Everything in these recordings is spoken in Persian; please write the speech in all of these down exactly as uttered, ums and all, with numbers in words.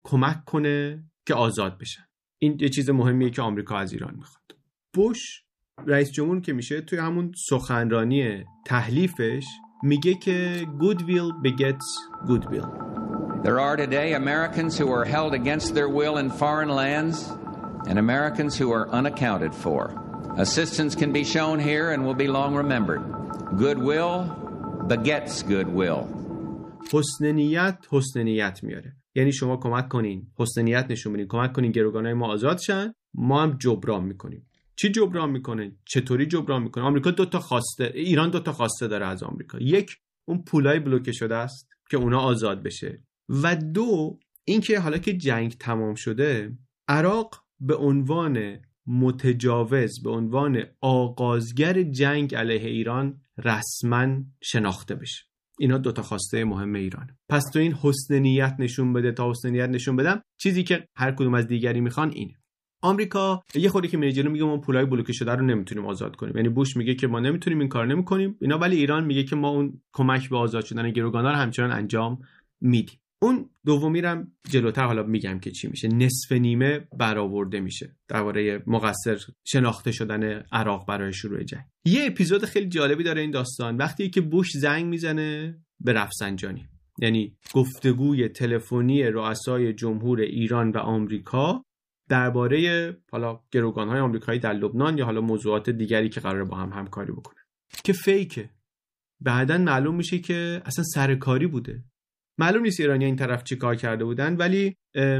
کمک کنه که آزاد بشن. این یه چیز مهمیه که آمریکا از ایران میخواد. بوش رئیس جمهور که میشه توی همون سخنرانی تحلیفش میگه که goodwill begets goodwill. There are today Americans who are held against their will in foreign lands and Americans who are unaccounted for. Assistance can be shown here and will be long remembered. Goodwill begets goodwill. حسن نیت حسن نیت میاره. یعنی شما کمک کنین، حسن نیت نشون بدین، کمک کنین گروگانای ما آزاد شن، ما هم جبران میکنیم. چی جبران میکنه؟ چطوری جبران میکنه؟ آمریکا دو تا خواسته، ایران دو تا خواسته داره از آمریکا. یک، اون پولای بلوکه شده است که اونا آزاد بشه، و دو، اینکه حالا که جنگ تمام شده، عراق به عنوان متجاوز، به عنوان آغازگر جنگ علیه ایران رسما شناخته بشه. اینا دو تا خواسته مهم ایرانه. پس تو این حسن نیت نشون بده تا حسن نیت نشون بدم، چیزی که هر کدوم از دیگری میخوان اینه. آمریکا یه خودی که میره جلو میگه ما پولای بلوکه شده رو نمیتونیم آزاد کنیم، یعنی بوش میگه که ما نمیتونیم این کار نمیکنیم اینا، ولی ایران میگه که ما اون کمک به آزاد شدن گروگانا رو همچنان انجام میدیم. اون دومی رو هم جلوتر حالا میگم که چی میشه. نصف نیمه برآورده میشه درباره مقصر شناخته شدن عراق برای شروع جنگ. یه اپیزود خیلی جالبی داره این داستان، وقتی که بوش زنگ میزنه به رفسنجانی، یعنی گفتگوی تلفنی رؤسای جمهور ایران و آمریکا درباره حالا گروگان‌های آمریکایی در لبنان یا حالا موضوعات دیگری که قراره با هم همکاری بکنه، که فیکه. بعدن معلوم میشه که اصلا سرکاری بوده. معلوم نیست ایرانی‌ها این طرف چی کار کرده بودن، ولی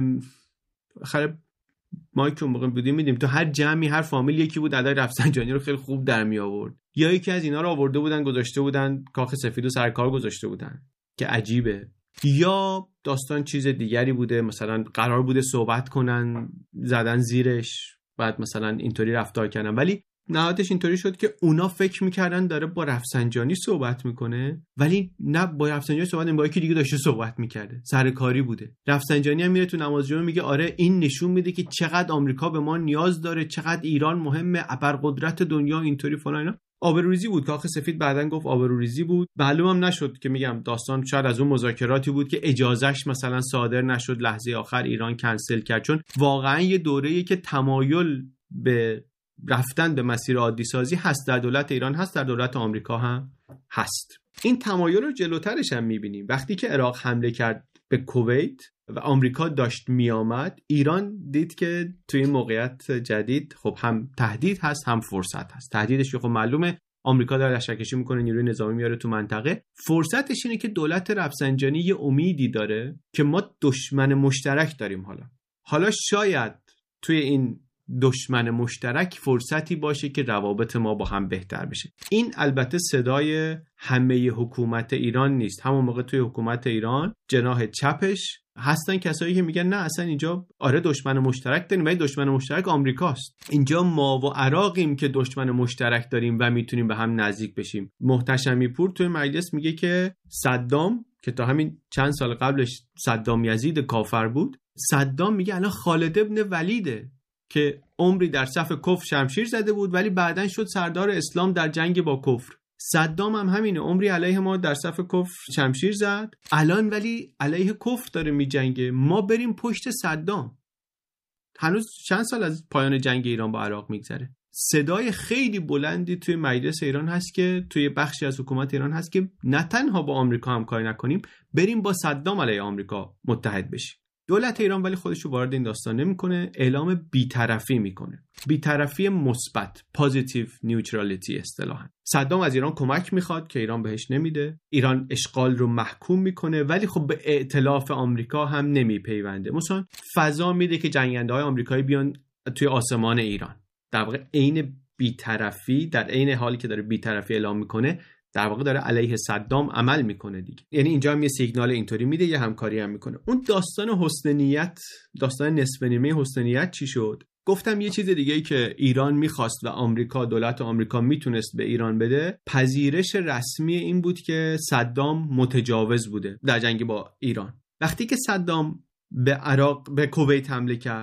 خراب ما که اون موقع بودیم میدیم تو هر جمعی هر فامیل یکی بود ادای رفسنجانی رو خیلی خوب در می آورد، یا یکی از اینا رو آورده بودن گذاشته بودن کاخ سفید و سرکار گذاشته بودن که عجیبه، یا داستان چیز دیگری بوده، مثلا قرار بوده صحبت کنن زدن زیرش بعد مثلا اینطوری رفتار کردن، ولی نهایتش اینطوری شد که اونا فکر میکردن داره با رفسنجانی صحبت میکنه، ولی نه با رفسنجانی صحبت نمیکنه، با یکی دیگه داشته صحبت میکرده، سرکاری بوده. رفسنجانی هم میره تو نماز جمعه میگه آره این نشون میده که چقدر آمریکا به ما نیاز داره، چقدر ایران مهمه، ابرقدرت دنیا اینطوری فلان اینا. آبروریزی بود. کاخ سفید بعدن گفت آبروریزی بود. معلومم نشد که میگم داستان شاید از اون مذاکراتی بود که اجازهش مثلا صادر نشد، لحظه آخر ایران کنسل کرد، چون واقعا یه دوره‌ای که تمایل به رفتن به مسیر عادی سازی هست در دولت ایران، هست در دولت آمریکا هم هست. این تمایل رو جلوترش هم میبینیم. وقتی که عراق حمله کرد به کویت و آمریکا داشت میامد، ایران دید که توی این موقعیت جدید خب هم تهدید هست هم فرصت هست. تهدیدش خب معلومه، آمریکا داره لشکرکشی میکنه، نیروی نظامی میاره تو منطقه. فرصتش اینه که دولت رفسنجانی یه امیدی داره که ما دشمن مشترک داریم. حالا حالا شاید توی این دشمن مشترک فرصتی باشه که روابط ما با هم بهتر بشه. این البته صدای همه حکومت ایران نیست. همون موقع توی حکومت ایران جناح چپش هستن کسایی که میگن نه اصلا اینجا آره دشمن مشترک داریم ولی دشمن مشترک آمریکاست. اینجا ما و عراقیم که دشمن مشترک داریم و میتونیم به هم نزدیک بشیم. محتشمی پور توی مجلس میگه که صدام که تا همین چند سال قبلش صدام یزید کافر بود، صدام میگه الان خالد ابن ولیده که عمری در صف کفر شمشیر زده بود ولی بعدن شد سردار اسلام در جنگ با کفر. صدام هم همینه، عمری علیه ما در صف کفر شمشیر زد، الان ولی علیه کفر داره می جنگه. ما بریم پشت صدام. هنوز چند سال از پایان جنگ ایران با عراق میگذره. صدای خیلی بلندی توی مجلس ایران هست که توی بخشی از حکومت ایران هست که نه تنها با آمریکا همکاری نکنیم، بریم با صدام علیه آمریکا متحد بشیم. دولت ایران ولی خودش رو وارد این داستان نمیکنه، اعلام بی‌طرفی میکنه. بی‌طرفی مثبت، پوزیتیو نیوترالیتی اصطلاحاً. صدام از ایران کمک میخواد که ایران بهش نمیده. ایران اشغال رو محکوم میکنه ولی خب به ائتلاف آمریکا هم نمیپیونده. مثلا فضا میده که جنگنده‌های آمریکایی بیان توی آسمان ایران. در واقع عین بی‌طرفی، در عین حالی که داره بی‌طرفی اعلام میکنه، در واقع داره علیه صدام عمل میکنه دیگه. یعنی اینجا هم یه سیگنال اینطوری میده، یه همکاری هم میکنه. اون داستان حسن نیت، داستان نصف نیمه حسن نیت چی شد؟ گفتم یه چیز دیگه‌ای که ایران میخواست و آمریکا، دولت آمریکا میتونست به ایران بده، پذیرش رسمی این بود که صدام متجاوز بوده در جنگ با ایران. وقتی که صدام به عراق، به کویت حمله کرد،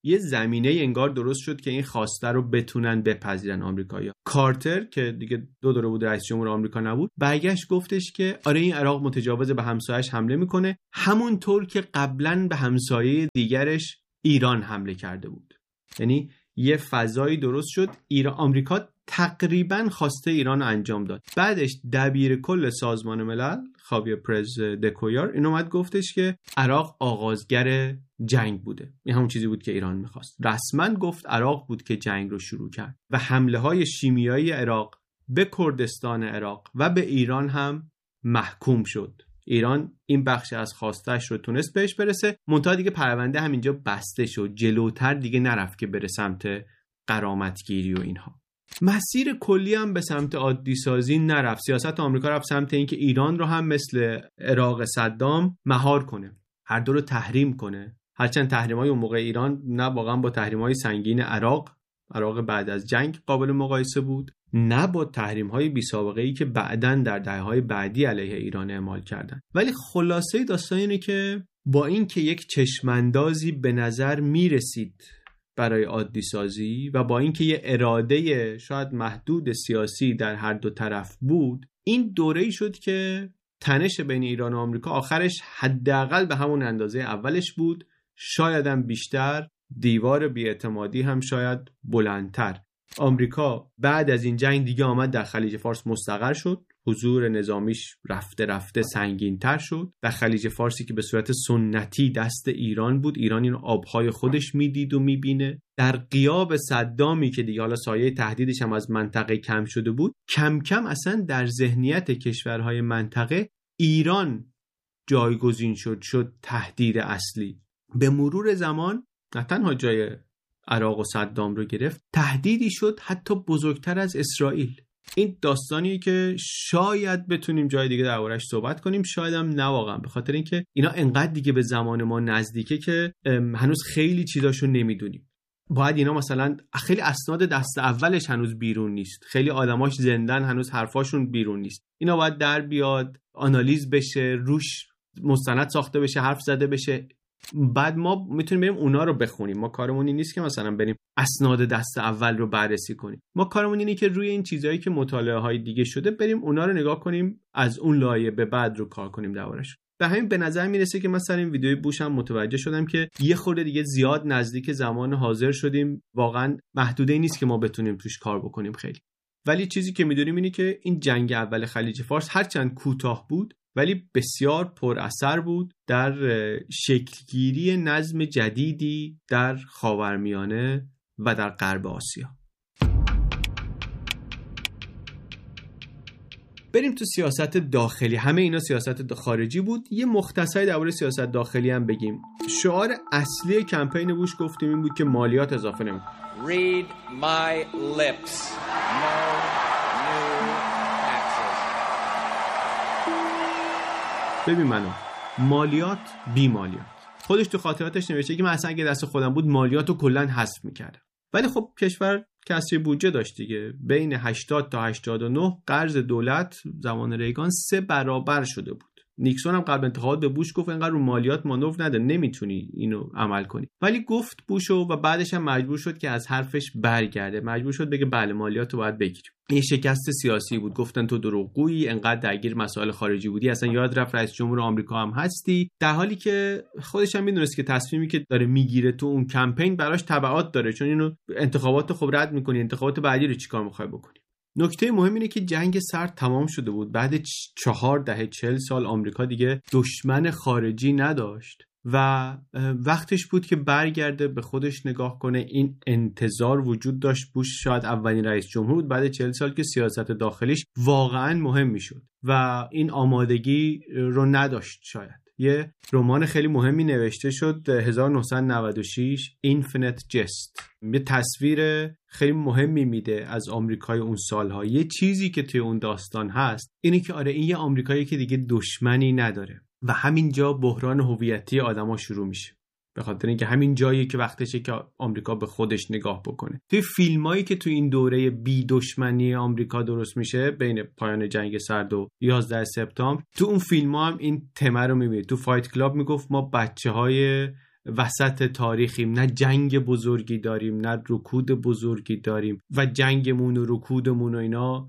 یه زمینه انگار درست شد که این خواسته رو بتونن بپذیرن آمریکایی‌ها. کارتر که دیگه دو دوره بود رئیس جمهور آمریکا نبود، برگشت گفتش که آره این عراق متجاوز به همسایه‌اش حمله میکنه، همونطور که قبلا به همسایه دیگرش ایران حمله کرده بود. یعنی یه فضایی درست شد. ایران آمریکا تقریبا خواسته ایران انجام داد. بعدش دبیر کل سازمان ملل خاویر پرز دکویار این اومد گفتش که عراق آغازگر جنگ بوده. این همون چیزی بود که ایران میخواست. رسما گفت عراق بود که جنگ رو شروع کرد و حمله های شیمیایی عراق به کردستان عراق و به ایران هم محکوم شد. ایران این بخش از خواستش رو تونست بهش برسه، منتها دیگه پرونده همینجا بسته شد، جلوتر دیگه نرفت که بره سمت غرامتگیری و اینها. مسیر کلی هم به سمت عادی سازی نرفت. سیاست آمریکا رفت سمت اینکه ایران رو هم مثل عراق صدام مهار کنه، هر دو رو تحریم کنه. هرچند تحریم‌های اون موقع ایران نه واقعا با تحریم‌های سنگین عراق عراق بعد از جنگ قابل مقایسه بود، نه با تحریم‌های بی‌سابقه‌ای که بعداً در دهه‌های بعدی علیه ایران اعمال کردن. ولی خلاصه داستان اینه که با اینکه یک چشماندازی به نظر میرسید برای عادی سازی و با اینکه یه اراده شاید محدود سیاسی در هر دو طرف بود، این دوره‌ای شد که تنش بین ایران و آمریکا آخرش حداقل به همون اندازه اولش بود، شاید هم بیشتر، دیوار بی‌اعتمادی هم شاید بلندتر. آمریکا بعد از این جنگ دیگه آمد در خلیج فارس مستقر شد، حضور نظامیش رفته رفته سنگین‌تر شد. در خلیج فارسی که به صورت سنتی دست ایران بود، ایران این آبهای خودش میدید و میبینه. در غیاب صدامی که دیگه حالا سایه تهدیدش هم از منطقه کم شده بود، کم کم اصلا در ذهنیت کشورهای منطقه ایران جایگزین شد شد تهدید اصلی. به مرور زمان نه تنها جای عراق و صدام رو گرفت، تهدیدی شد حتی بزرگتر از اسرائیل. این داستانی که شاید بتونیم جای دیگه دربارش صحبت کنیم، شاید هم نه واقعا، به خاطر اینکه اینا انقدر دیگه به زمان ما نزدیکه که هنوز خیلی چیزاشو نمیدونیم. باید اینا مثلا خیلی اسناد دست اولش هنوز بیرون نیست، خیلی آدماش زندن هنوز حرفاشون بیرون نیست. اینا باید در بیاد، آنالیز بشه، روش مستند ساخته بشه، حرف زده بشه، بعد ما میتونیم بریم اونا رو بخونیم. ما کارمون این نیست که مثلا بریم اسناد دست اول رو بررسی کنیم. ما کارمون اینه که روی این چیزایی که مطالعه های دیگه شده بریم اونا رو نگاه کنیم، از اون لایه به بعد رو کار کنیم دربارش. به همین به نظر میرسه که مثلا این ویدیوی بوش هم متوجه شدم که یه خورده دیگه زیاد نزدیک زمان حاضر شدیم، واقعا محدوده نیست که ما بتونیم توش کار بکنیم خیلی. ولی چیزی که میدونیم اینه که این جنگ اول خلیج فارس هرچند کوتاه بود ولی بسیار پر اثر بود در شکلگیری نظم جدیدی در خاورمیانه و در غرب آسیا. بریم تو سیاست داخلی. همه اینا سیاست خارجی بود. یه مختصری درباره سیاست داخلی هم بگیم. شعار اصلی کمپین بوش گفتیم این بود که مالیات اضافه نمی‌کنیم. Read my lips. No new taxes. ببین منو، مالیات بی مالیات. خودش تو خاطراتش نوشته که من اصلا اگه دست خودم بود مالیات رو کلاً حذف می‌کردم. ولی خب کشور کسری بودجه داشت دیگه. بین هشتاد تا هشتاد و نه قرض دولت زمان ریگان سه برابر شده بود. نیکسون هم قبل انتخابات به بوش گفت اینقدر رو مالیات مانور نده، نمیتونی اینو عمل کنی. ولی گفت بوشو و بعدش هم مجبور شد که از حرفش برگرده، مجبور شد بگه بله مالیات رو باید بگیریم. این شکست سیاسی بود. گفتن تو دروغگویی، انقدر درگیر مسائل خارجی بودی، اصلا یاد رفت رئیس جمهور آمریکا هم هستی، در حالی که خودش هم میدونست که تصمیمی که داره میگیره تو اون کمپین براش تبعات داره، چون اینو انتخابات خب رد میکنی، انتخابات بعدی رو چیکار میخوای بکنی. نکته مهم اینه که جنگ سرد تمام شده بود. بعد چهار دهه چهل سال آمریکا دیگه دشمن خارجی نداشت و وقتش بود که برگرده به خودش نگاه کنه. این انتظار وجود داشت. بوش شاید اولین رئیس جمهور بود بعد چهل سال که سیاست داخلیش واقعا مهم میشد و این آمادگی رو نداشت. شاید یه رمان خیلی مهمی نوشته شد هزار و نهصد و نود و شش Infinite Jest، یه تصویر خیلی مهمی میده از آمریکای اون سالها. یه چیزی که توی اون داستان هست اینه که آره این یه آمریکایی که دیگه دشمنی نداره و همینجا بحران هویتی آدما شروع میشه، به خاطر اینکه همین جایی که وقتشه که آمریکا به خودش نگاه بکنه. توی فیلمایی که توی این دوره بی دشمنی آمریکا درست میشه بین پایان جنگ سرد و یازده سپتامبر، تو اون فیلم‌ها هم این تمه رو میبینید. تو فایت کلاب میگفت ما بچه‌های وسط تاریخیم، نه جنگ بزرگی داریم، نه رکود بزرگی داریم و جنگمون و رکودمون و اینا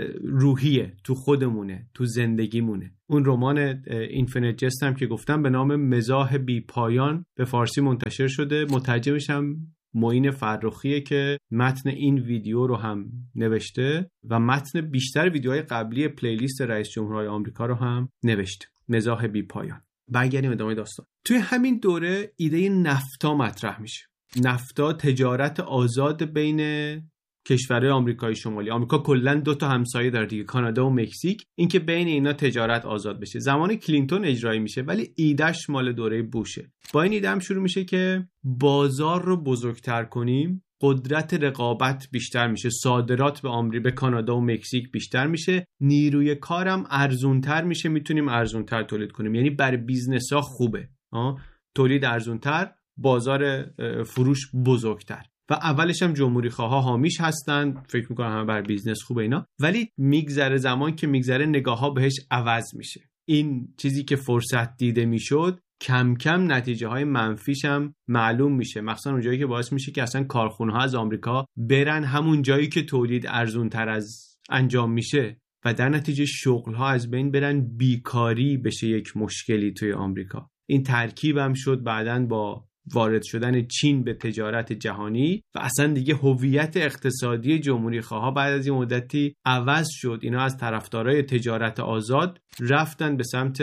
روحیه، تو خودمونه، تو زندگیمونه. اون رمان اینفینیت جست هم که گفتم به نام مزاح بی پایان به فارسی منتشر شده، مترجمش هم معین فرخیه که متن این ویدیو رو هم نوشته و متن بیشتر ویدیوهای قبلی پلیلیست رئیس جمهورهای آمریکا رو هم نوشته. مزاح بی پایان. برگردیم ادامه داستان. توی همین دوره ایده نفتا مطرح میشه. نفتا تجارت آزاد بین کشورهای آمریکای شمالی. آمریکا کلا دو تا همسایه داره دیگه، کانادا و مکزیک، اینکه بین اینا تجارت آزاد بشه. زمان کلینتون اجرایی میشه ولی ایدهش مال دوره بوشه. با این ایده هم شروع میشه که بازار رو بزرگتر کنیم، قدرت رقابت بیشتر میشه، صادرات به آمریکا، به کانادا و مکزیک بیشتر میشه، نیروی کارم ارزونتر میشه، میتونیم ارزونتر تولید کنیم. یعنی برای بیزنس‌ها خوبه. آه؟ تولید ارزونتر، بازار فروش بزرگتر. و اولش هم جمهوری خواها حامیش هستن، فکر میکنم همه بر بیزنس خوبه اینا، ولی میگذره زمان که میگذره نگاه ها بهش عوض میشه. این چیزی که فرصت دیده میشد کم کم نتیجه های منفیش هم معلوم میشه، مخصوصا اونجایی که باعث میشه که اصلا کارخونه ها از آمریکا برن همون جایی که تولید ارزون تر از انجام میشه و در نتیجه شغل ها از بین برن، بیکاری بشه یک مشکلی توی آمریکا. این ترکیب هم شد بعدن با وارد شدن چین به تجارت جهانی و اصلا دیگه هویت اقتصادی جمهوری خواها بعد از این مدتی عوض شد. اینا از طرفدارای تجارت آزاد رفتن به سمت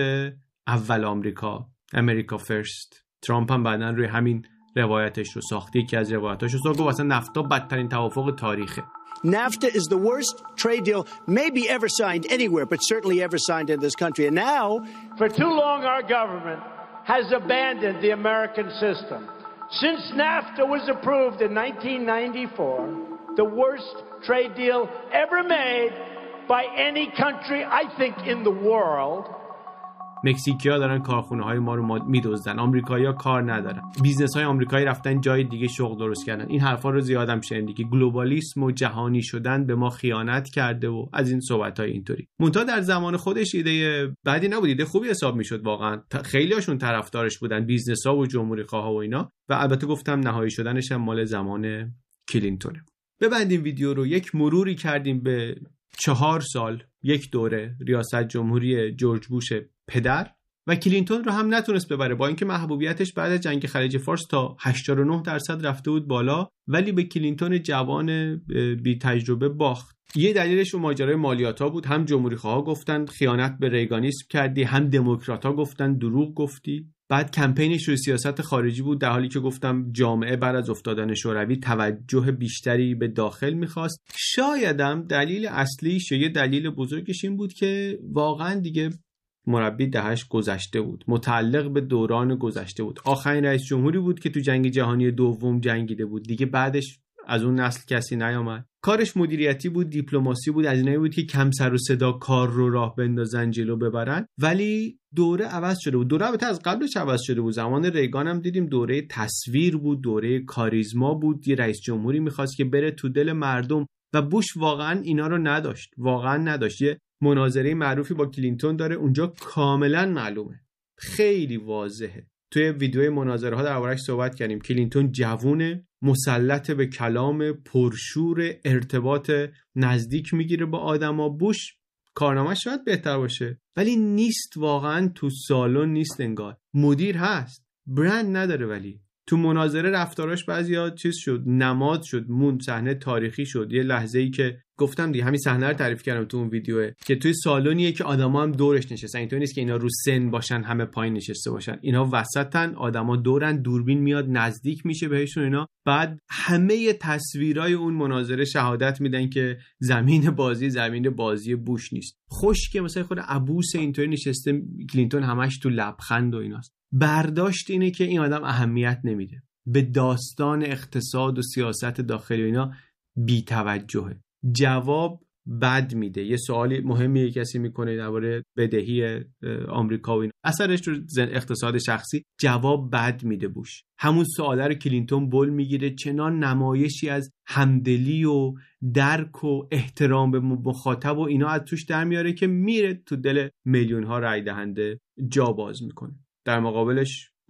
اول آمریکا، امریکا فرست. ترامپ هم بعدن روی همین روایتش رو ساختی که از روایتاش رو ساخت و اصلا نفتا بدترین توافق تاریخه. NAFTA is the worst trade deal maybe ever signed anywhere, but certainly ever signed in this country. And now, for too long, our government has abandoned the American system. Since NAFTA was approved in nineteen ninety-four, the worst trade deal ever made by any country, I think, in the world. مکزیکی‌ها دارن کارخونه های ما رو میدزدن، آمریکایی‌ها کار ندارن، بیزنس های آمریکایی رفتن جای دیگه شغل درست کردن. این حرفا رو زیادم شنیدی که گلوبالیسم و جهانی شدن به ما خیانت کرده و از این صحبت‌های اینطوری. منتها در زمان خودش ایده بعدی نبود، ایده خوبی حساب میشد واقعا. خیلی هاشون طرفدارش بودن، بیزنس‌ها و جمهوری خواها و اینا، و البته گفتم نهایی شدنش هم مال زمان کلینتونه. ببندیم ویدیو رو، یک مروری کردیم به چهار سال، یک دوره ریاست جمهوری جورج بوش پدر و کلینتون رو هم نتونست ببره، با اینکه محبوبیتش بعد از جنگ خلیج فارس تا هشتاد و نه درصد رفته بود بالا، ولی به کلینتون جوان بی تجربه باخت. یه دلیلش اون ماجرای مالیات‌ها بود. هم جمهوری خواها گفتن خیانت به ریگانیسم کردی، هم دموکرات‌ها گفتن دروغ گفتی. بعد کمپینش روی سیاست خارجی بود، در حالی که گفتم جامعه بعد از افتادن شوروی توجه بیشتری به داخل می‌خواست. شایدم دلیل اصلیش، یه دلیل بزرگش این بود که واقعا دیگه مربی دهش گذشته بود، متعلق به دوران گذشته بود. آخرین رئیس جمهوری بود که تو جنگ جهانی دوم جنگیده بود، دیگه بعدش از اون نسل کسی نیامد. کارش مدیریتی بود، دیپلماسی بود، از اینایی بود که کم سر و صدا کار رو راه بندازن، جلو ببرن. ولی دوره عوض شده بود. دوره البته از قبلش عوض شده بود. زمان ریگان هم دیدیم دوره تصویر بود، دوره کاریزما بود. یه رئیس جمهوری می‌خواست که بره تو دل مردم و بوش واقعا اینا رو نداشت. واقعا نداشت. یه مناظره معروفی با کلینتون داره، اونجا کاملا معلومه، خیلی واضحه. توی ویدیوی مناظره ها درباره‌اش صحبت کردیم. کلینتون جوونه، مسلط به کلام، پرشور، ارتباط نزدیک میگیره با آدما. بوش کارنامه‌اش شاید بهتر باشه ولی نیست، واقعا تو سالن نیست، انگار مدیر هست، برند نداره. ولی تو مناظره رفتاراش بعضیا چیز شد، نماد شد، مون صحنه تاریخی شد. یه لحظه‌ای که گفتم دیگه، همین صحنه رو تعریف کردم تو اون ویدیوه، که توی سالونیه که آدما هم دورش نشستن. اینطوری نیست که اینا رو سن باشن همه پایین نشسته باشن، اینا وسطن، آدما دورن، دوربین میاد نزدیک میشه بهشون اینا. بعد همه تصویرای اون مناظره شهادت میدن که زمین بازی زمین بازی بوش نیست. خشکه، مثلا خود عبوس اینطوری نشسته، کلینتون همش تو لبخند و ایناست. برداشت اینه که این آدم اهمیت نمیده، به داستان اقتصاد و سیاست داخلی و اینا بی توجهه. جواب بد میده. یه سوالی مهمی کسی میکنه درباره بدهی آمریکا و این اثرش رو اقتصاد شخصی، جواب بد میده بوش. همون سواله رو کلینتون بول میگیره، چنان نمایشی از همدلی و درک و احترام به مخاطب و اینا از توش در میاره که میره تو دل میلیون ها رای دهنده جا باز میکنه. در مقابلش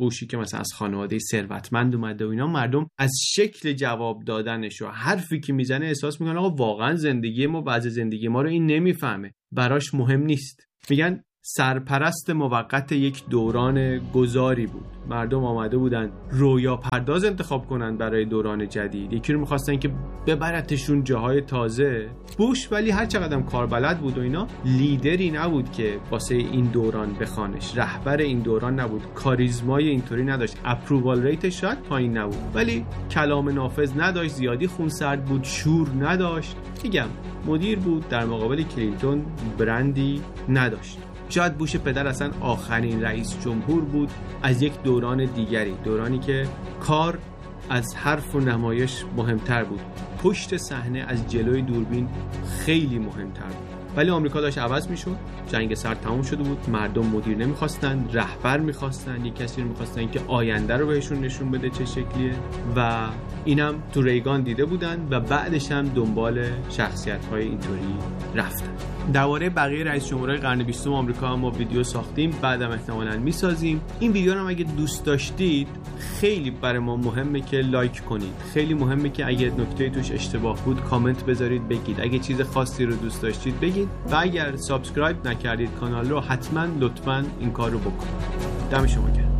بوشی که مثلا از خانواده ثروتمند اومده و اینا، مردم از شکل جواب دادنش و حرفی که میزنه احساس میکنن آقا واقعا زندگی ما، وضع زندگی ما رو این نمیفهمه، براش مهم نیست. میگن سرپرست موقت یک دوران گذاری بود. مردم آمده بودن رویا پرداز انتخاب کنن برای دوران جدید، یکی رو میخواستن که ببرتشون جاهای تازه. بوش ولی هر چقدرم کاربلد بود و اینا، لیدری نبود که واسه این دوران بخوانش، رهبر این دوران نبود، کاریزمای اینطوری نداشت، اپرووال ریتش شاید پایین نبود ولی کلام نافذ نداشت، زیادی خونسرد بود، شور نداشت. میگم مدیر بود، در مقابل کلینتون برندی نداشت. شاید بوش پدر اصلا آخرین رئیس جمهور بود از یک دوران دیگری، دورانی که کار از حرف و نمایش مهمتر بود، پشت صحنه از جلوی دوربین خیلی مهمتر بود. ولی آمریکا داشت عوض میشد، جنگ سرد تموم شده بود، مردم مدیر نمیخواستن، رهبر میخواستن، یک کسی رو میخواستن که آینده رو بهشون نشون بده چه شکلیه و اینم تو ریگان دیده بودن و بعدش هم دنبال شخصیت‌های اینطوری رفتن. درباره بقیه رئیس جمهورهای قرن بیستم آمریکا هم ما ویدیو ساختیم، بعدم احتمالاً میسازیم. این ویدیو رو هم اگه دوست داشتید خیلی برای ما مهمه که لایک کنید، خیلی مهمه که اگه نکته توش اشتباه بود کامنت بذارید بگید، اگه چیز خاصی رو دوست داشتید بگید و اگر سابسکرایب نکردید کانال رو حتما لطفاً این کار رو بکنید. دم شما گرم.